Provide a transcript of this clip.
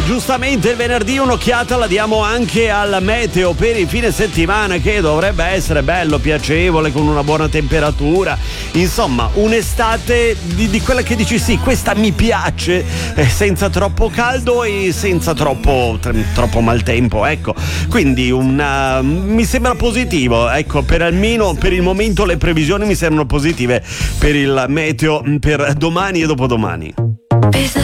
giustamente il venerdì un'occhiata la diamo anche al meteo per il fine settimana, che dovrebbe essere bello, piacevole, con una buona temperatura. Insomma, un'estate di quella che dici sì, questa mi piace, senza troppo caldo e senza troppo maltempo, ecco. Quindi mi sembra positivo, ecco, almeno per il momento le previsioni mi sembrano positive per il meteo per domani e dopodomani.